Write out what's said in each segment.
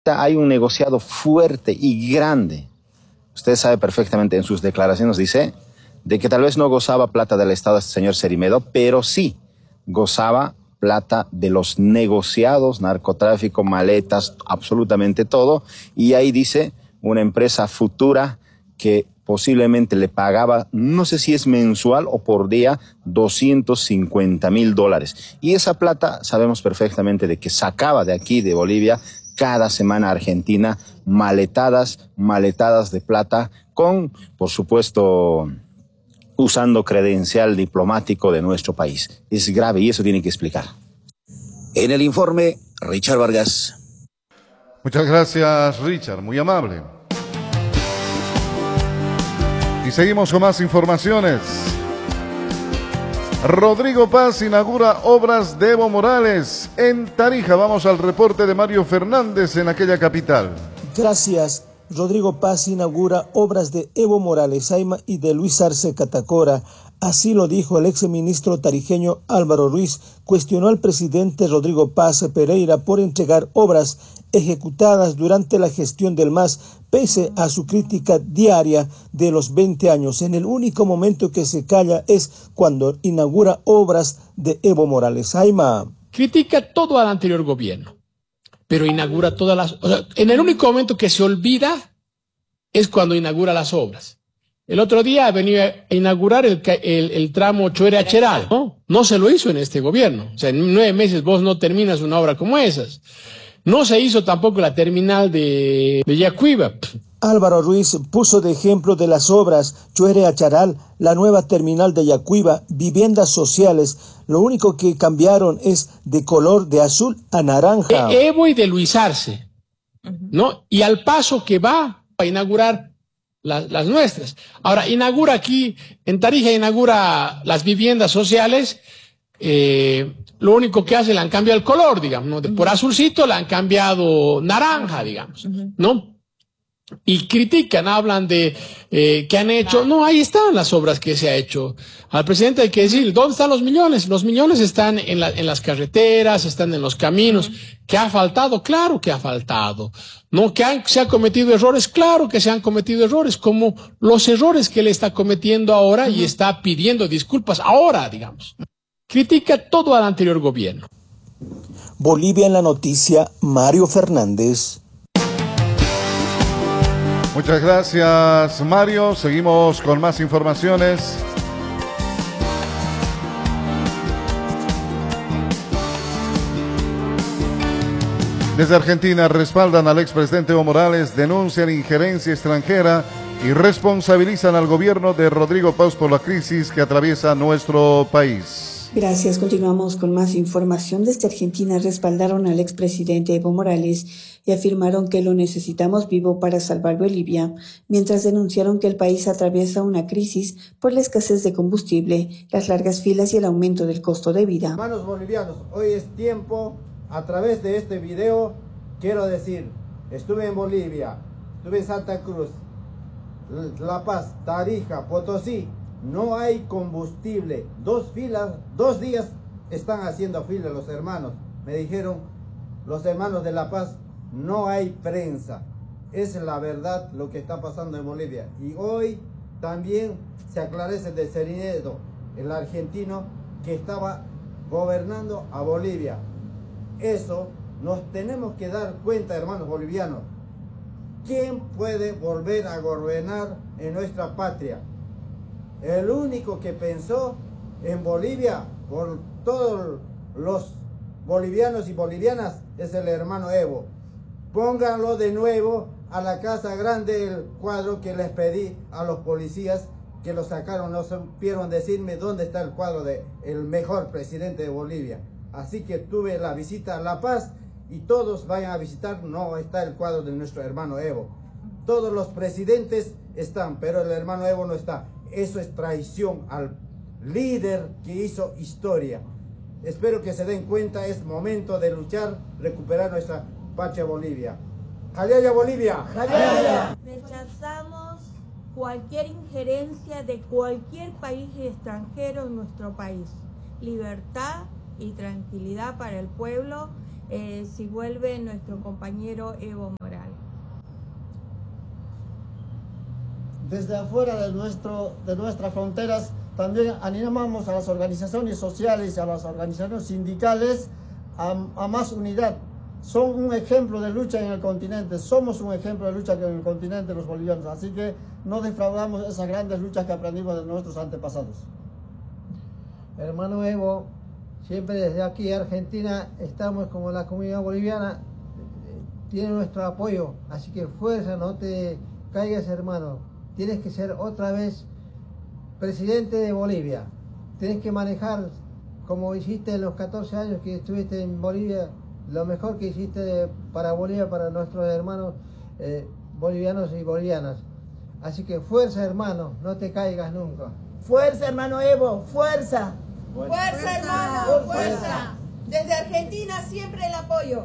Hay un negociado fuerte y grande. Usted sabe perfectamente, en sus declaraciones dice de que tal vez no gozaba plata del Estado este señor Cerimedo, pero sí gozaba plata de los negociados, narcotráfico, maletas, absolutamente todo. Y ahí dice una empresa futura que posiblemente le pagaba, no sé si es mensual o por día, $250,000. Y esa plata sabemos perfectamente de que sacaba de aquí, de Bolivia, cada semana a Argentina, maletadas de plata con, por supuesto, usando credencial diplomático de nuestro país. Es grave y eso tiene que explicar. En el informe, Richard Vargas. Muchas gracias, Richard, muy amable. Y seguimos con más informaciones. Rodrigo Paz inaugura obras de Evo Morales en Tarija. Vamos al reporte de Mario Fernández en aquella capital. Gracias. Rodrigo Paz inaugura obras de Evo Morales Ayma y de Luis Arce Catacora. Así lo dijo el exministro tarijeño Álvaro Ruiz. Cuestionó al presidente Rodrigo Paz Pereira por entregar obras ejecutadas durante la gestión del MAS, pese a su crítica diaria de los 20 años. En el único momento que se calla es cuando inaugura obras de Evo Morales Ayma. Critica todo al anterior gobierno, pero inaugura todas las... O sea, en el único momento que se olvida es cuando inaugura las obras. El otro día venía a inaugurar el tramo Chuere-Acheral, ¿no? No se lo hizo en este gobierno. O sea, en 9 meses vos no terminas una obra como esas. No se hizo tampoco la terminal de Yacuiba. Álvaro Ruiz puso de ejemplo de las obras Chuere-Acharal, la nueva terminal de Yacuiba, viviendas sociales. Lo único que cambiaron es de color de azul a naranja. Evo y de Luis Arce, ¿no? Y al paso que va a inaugurar las nuestras. Ahora, inaugura aquí, en Tarija inaugura las viviendas sociales. Lo único que hace, le han cambiado el color, digamos, ¿no? Por azulcito le han cambiado naranja, digamos, ¿no? Y critican, hablan de que han hecho. No, ahí están las obras que se ha hecho. Al presidente hay que decir, ¿dónde están los millones? Los millones están en las carreteras, están en los caminos. ¿Qué ha faltado? Claro que ha faltado. ¿No? ¿Que se han cometido errores? Claro que se han cometido errores, como los errores que él está cometiendo ahora y está pidiendo disculpas ahora, digamos. Critica todo al anterior gobierno. Bolivia en la noticia, Mario Fernández. Muchas gracias, Mario. Seguimos con más informaciones. Desde Argentina respaldan al expresidente Evo Morales, denuncian injerencia extranjera y responsabilizan al gobierno de Rodrigo Paz por la crisis que atraviesa nuestro país. Gracias. Continuamos con más información. Desde Argentina respaldaron al expresidente Evo Morales y afirmaron que lo necesitamos vivo para salvar Bolivia, mientras denunciaron que el país atraviesa una crisis por la escasez de combustible, las largas filas y el aumento del costo de vida. Hermanos bolivianos, hoy es tiempo, a través de este video, quiero decir, estuve en Bolivia, estuve en Santa Cruz, La Paz, Tarija, Potosí. No hay combustible. 2 días están haciendo fila los hermanos. Me dijeron los hermanos de La Paz, no hay prensa. Es la verdad lo que está pasando en Bolivia. Y hoy también se aclarece de Cerimedo, el argentino que estaba gobernando a Bolivia. Eso nos tenemos que dar cuenta, hermanos bolivianos. ¿Quién puede volver a gobernar en nuestra patria? El único que pensó en Bolivia, por todos los bolivianos y bolivianas, es el hermano Evo. Pónganlo de nuevo a la Casa Grande, el cuadro que les pedí a los policías que lo sacaron. No supieron decirme dónde está el cuadro de el mejor presidente de Bolivia. Así que tuve la visita a La Paz y todos vayan a visitar, no está el cuadro de nuestro hermano Evo. Todos los presidentes están, pero el hermano Evo no está. Eso es traición al líder que hizo historia. Espero que se den cuenta, es momento de luchar, recuperar nuestra patria Bolivia. ¡Jayaya Bolivia! ¡Jayaya! Rechazamos cualquier injerencia de cualquier país extranjero en nuestro país. Libertad y tranquilidad para el pueblo. si vuelve nuestro compañero Evo Morales. Desde afuera de nuestras fronteras también animamos a las organizaciones sociales y a las organizaciones sindicales a más unidad. Son un ejemplo de lucha en el continente, somos un ejemplo de lucha en el continente los bolivianos, así que no defraudamos esas grandes luchas que aprendimos de nuestros antepasados. Hermano Evo, siempre desde aquí Argentina estamos como la comunidad boliviana, tiene nuestro apoyo, así que fuerza, no te caigas hermano, tienes que ser otra vez presidente de Bolivia, tienes que manejar como hiciste en los 14 años que estuviste en Bolivia, lo mejor que hiciste para Bolivia, para nuestros hermanos bolivianos y bolivianas. Así que fuerza hermano, no te caigas nunca. Fuerza hermano Evo, fuerza. Fuerza hermano, fuerza. Desde Argentina siempre el apoyo.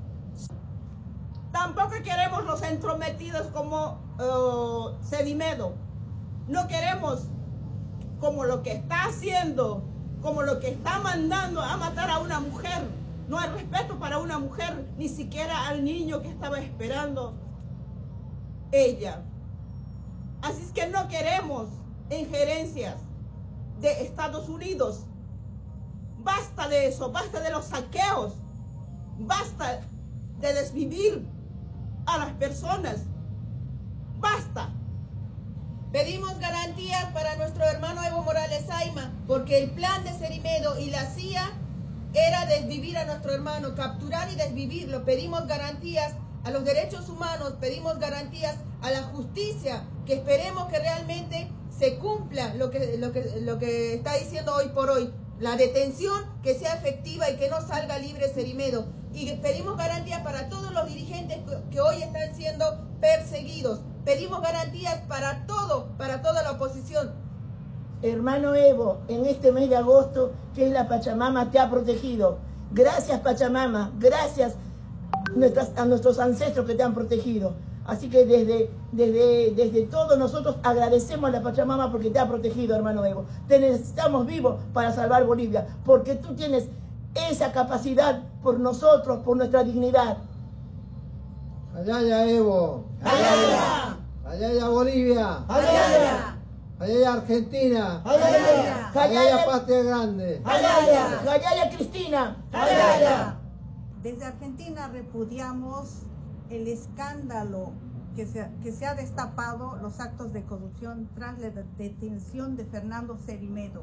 Tampoco queremos los entrometidos como Cerimedo. No queremos como lo que está haciendo, como lo que está mandando a matar a una mujer. No hay respeto para una mujer, ni siquiera al niño que estaba esperando ella. Así es que no queremos injerencias de Estados Unidos. Basta de eso, basta de los saqueos, basta de desvivir a las personas. Basta. Pedimos garantías para nuestro hermano Evo Morales Ayma, porque el plan de Cerimedo y la CIA era desvivir a nuestro hermano, capturar y desvivirlo. Pedimos garantías a los derechos humanos, pedimos garantías a la justicia, que esperemos que realmente se cumpla lo que está diciendo hoy por hoy. La detención que sea efectiva y que no salga libre Cerimedo. Y pedimos garantías para todos los dirigentes que hoy están siendo perseguidos. Pedimos garantías para toda la oposición. Hermano Evo, en este mes de agosto, que es la Pachamama, te ha protegido. Gracias Pachamama, gracias a nuestros ancestros que te han protegido. Así que desde todos nosotros agradecemos a la Pachamama porque te ha protegido, hermano Evo. Te necesitamos vivos para salvar Bolivia, porque tú tienes esa capacidad por nosotros, por nuestra dignidad. Allá Evo. Allá Bolivia. Allá Argentina. Allá Patria Grande. Allá Cristina. Desde Argentina repudiamos el escándalo que se ha destapado, los actos de corrupción tras la detención de Fernando Cerimedo.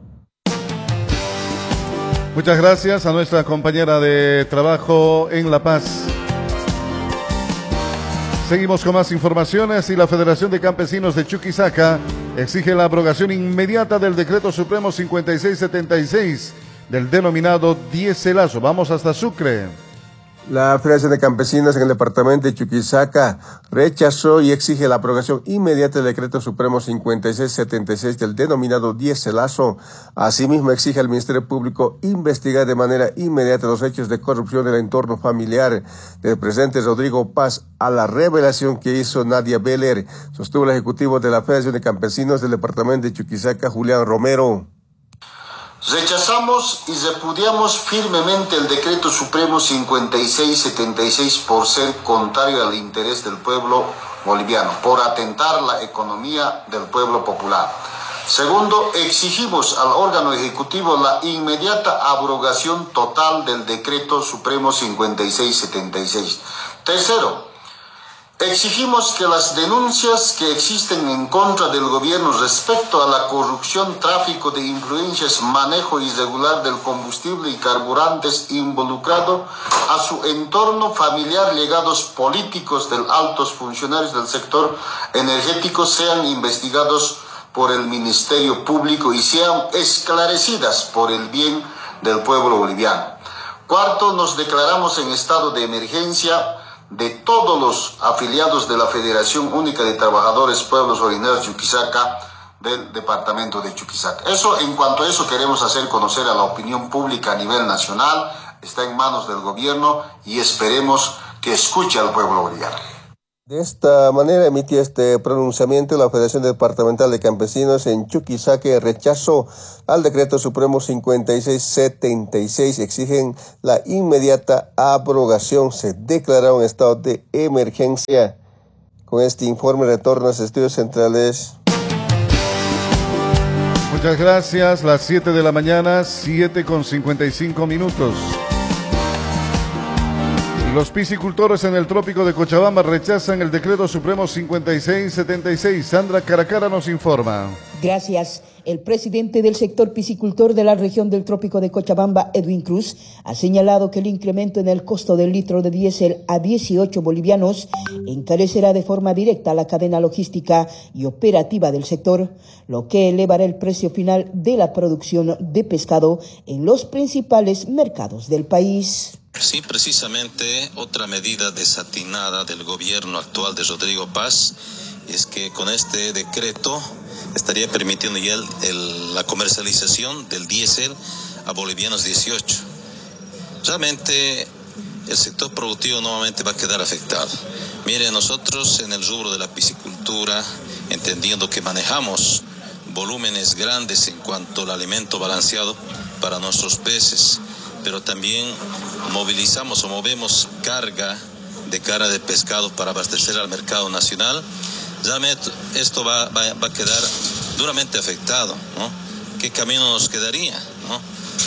Muchas gracias a nuestra compañera de trabajo en La Paz. Seguimos con más informaciones y la Federación de Campesinos de Chuquisaca exige la abrogación inmediata del Decreto Supremo 5676 del denominado diéselazo. Vamos hasta Sucre. La Federación de Campesinos en el departamento de Chuquisaca rechazó y exige la abrogación inmediata del Decreto Supremo 5676 del denominado diéselazo. Asimismo, exige al Ministerio Público investigar de manera inmediata los hechos de corrupción del entorno familiar del presidente Rodrigo Paz a la revelación que hizo Nadia Beller, sostuvo el ejecutivo de la Federación de Campesinos del departamento de Chuquisaca, Julián Romero. Rechazamos y repudiamos firmemente el Decreto Supremo 5676 por ser contrario al interés del pueblo boliviano, por atentar la economía del pueblo popular. Segundo, exigimos al órgano ejecutivo la inmediata abrogación total del Decreto Supremo 5676. Tercero, exigimos que las denuncias que existen en contra del gobierno respecto a la corrupción, tráfico de influencias, manejo irregular del combustible y carburantes involucrado a su entorno familiar, legados políticos de altos funcionarios del sector energético sean investigados por el Ministerio Público y sean esclarecidas por el bien del pueblo boliviano. Cuarto, nos declaramos en estado de emergencia de todos los afiliados de la Federación Única de Trabajadores Pueblos Originarios de Chuquisaca del departamento de Chuquisaca. En cuanto a eso queremos hacer conocer a la opinión pública a nivel nacional, está en manos del gobierno y esperemos que escuche al pueblo boliviano. De esta manera emitía este pronunciamiento la Federación Departamental de Campesinos en Chuquisaca. Rechazo al decreto supremo 5676. Exigen la inmediata abrogación. Se declaró un estado de emergencia. Con este informe retorno a los estudios centrales. Muchas gracias. Las 7 de la mañana, 7:55. Los piscicultores en el trópico de Cochabamba rechazan el decreto supremo 5676. Sandra Caracara nos informa. Gracias. El presidente del sector piscicultor de la región del trópico de Cochabamba, Edwin Cruz, ha señalado que el incremento en el costo del litro de diésel a 18 bolivianos encarecerá de forma directa la cadena logística y operativa del sector, lo que elevará el precio final de la producción de pescado en los principales mercados del país. Sí, precisamente otra medida desatinada del gobierno actual de Rodrigo Paz es que con este decreto estaría permitiendo ya la comercialización del diésel a bolivianos 18. Realmente el sector productivo nuevamente va a quedar afectado. Mire, nosotros en el rubro de la piscicultura, entendiendo que manejamos volúmenes grandes en cuanto al alimento balanceado para nuestros peces, pero también movemos carga de pescado para abastecer al mercado nacional. Realmente esto va a quedar duramente afectado, ¿no? ¿Qué camino nos quedaría, ¿no?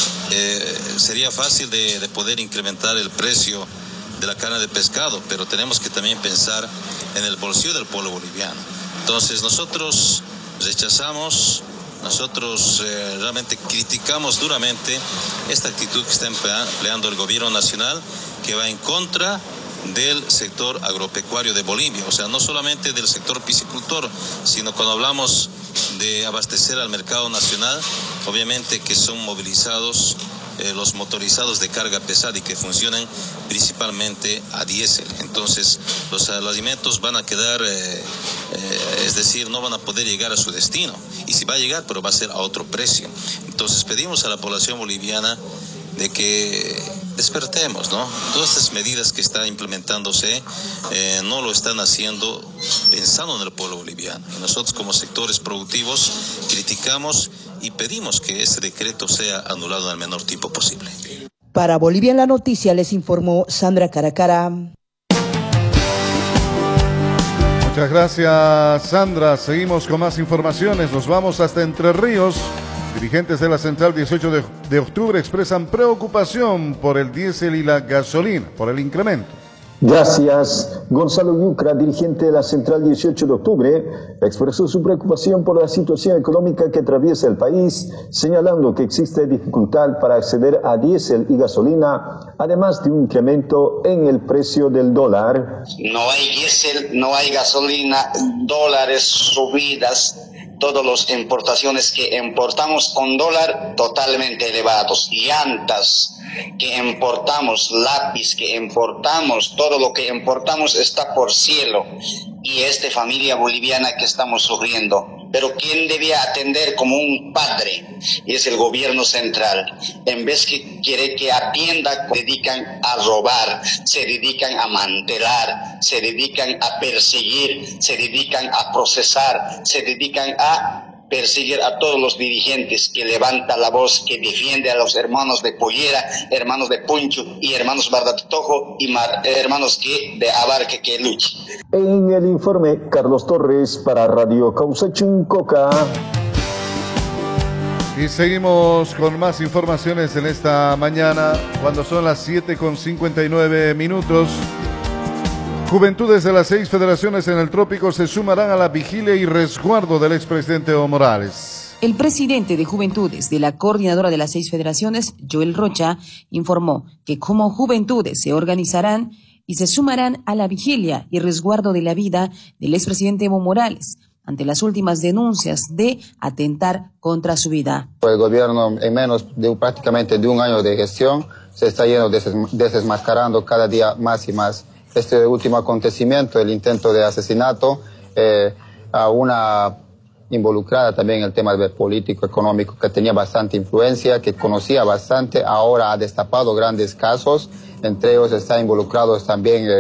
Sería fácil de poder incrementar el precio de la carne de pescado, pero tenemos que también pensar en el bolsillo del pueblo boliviano. Entonces nosotros rechazamos, realmente criticamos duramente esta actitud que está empleando el gobierno nacional, que va en contra del sector agropecuario de Bolivia, o sea, no solamente del sector piscicultor, sino cuando hablamos de abastecer al mercado nacional, obviamente que son movilizados los motorizados de carga pesada y que funcionan principalmente a diésel. Entonces los alimentos van a quedar, es decir, no van a poder llegar a su destino, y si va a llegar, pero va a ser a otro precio. Entonces pedimos a la población boliviana de que despertemos, ¿no? Todas estas medidas que están implementándose no lo están haciendo pensando en el pueblo boliviano. Y nosotros como sectores productivos criticamos y pedimos que este decreto sea anulado en el menor tiempo posible. Para Bolivia en la Noticia les informó Sandra Caracara. Muchas gracias, Sandra. Seguimos con más informaciones. Nos vamos hasta Entre Ríos. Dirigentes de la Central 18 de octubre expresan preocupación por el diésel y la gasolina, por el incremento. Gracias. Gonzalo Yucra, dirigente de la Central 18 de octubre, expresó su preocupación por la situación económica que atraviesa el país, señalando que existe dificultad para acceder a diésel y gasolina, además de un incremento en el precio del dólar. No hay diésel, no hay gasolina, dólares, subidas. Todas las importaciones que importamos con dólar totalmente elevados, llantas que importamos, lápiz que importamos, todo lo que importamos está por cielo, y esta familia boliviana que estamos sufriendo. Pero ¿quién debía atender como un padre? Y es el gobierno central. En vez que quiere que atienda, se dedican a robar, se dedican a mantelar, se dedican a perseguir, se dedican a procesar, se dedican a perseguir a todos los dirigentes que levantan la voz, que defiende a los hermanos de Pollera, hermanos de Puncho y hermanos Bardatojo y hermanos de Abarque que luchan. En el informe, Carlos Torres para Radio Causachun Coca. Y seguimos con más informaciones en esta mañana, cuando son las 7:59. Juventudes de las 6 federaciones en el trópico se sumarán a la vigilia y resguardo del expresidente Evo Morales. El presidente de Juventudes de la coordinadora de las 6 federaciones, Joel Rocha, informó que como juventudes se organizarán y se sumarán a la vigilia y resguardo de la vida del expresidente Evo Morales ante las últimas denuncias de atentar contra su vida. El gobierno, en menos de prácticamente de un año de gestión, se está desmascarando cada día más y más. Este último acontecimiento, el intento de asesinato, a una involucrada también en el tema político, económico, que tenía bastante influencia, que conocía bastante, ahora ha destapado grandes casos, entre ellos está involucrados también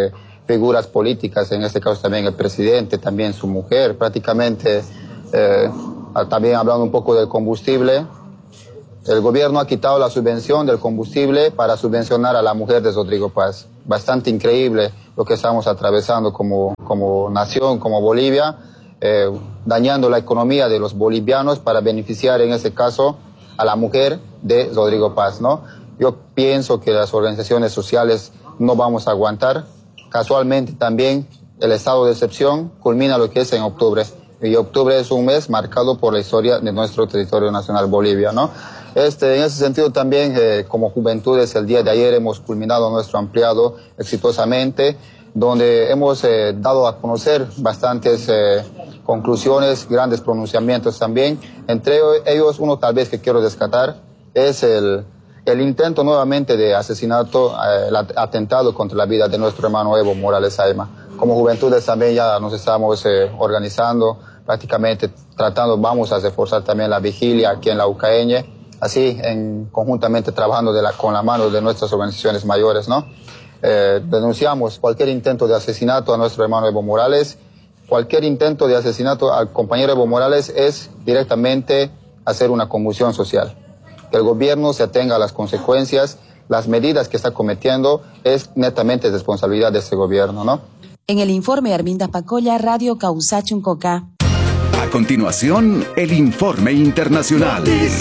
figuras políticas, en este caso también el presidente, también su mujer, prácticamente también hablando un poco del combustible. El gobierno ha quitado la subvención del combustible para subvencionar a la mujer de Rodrigo Paz. Bastante increíble lo que estamos atravesando como nación, como Bolivia, dañando la economía de los bolivianos para beneficiar en este caso a la mujer de Rodrigo Paz, ¿no? Yo pienso que las organizaciones sociales no vamos a aguantar. Casualmente también el estado de excepción culmina lo que es en octubre. Y octubre es un mes marcado por la historia de nuestro territorio nacional Bolivia, ¿no? En ese sentido también, como Juventudes, el día de ayer hemos culminado nuestro ampliado exitosamente, donde hemos dado a conocer bastantes conclusiones, grandes pronunciamientos también. Entre ellos, uno tal vez que quiero rescatar es el intento nuevamente de asesinato, el atentado contra la vida de nuestro hermano Evo Morales Ayma. Como Juventudes también ya nos estamos organizando, prácticamente vamos a reforzar también la vigilia aquí en la Ucaeñe, así conjuntamente trabajando con la mano de nuestras organizaciones mayores, ¿no? Denunciamos cualquier intento de asesinato a nuestro hermano Evo Morales. Cualquier intento de asesinato al compañero Evo Morales es directamente hacer una conmoción social. Que el gobierno se atenga a las consecuencias, las medidas que está cometiendo es netamente responsabilidad de este gobierno, ¿no? En el informe, Arminda Pacolla, Radio Causachuncoca. A continuación, el informe internacional.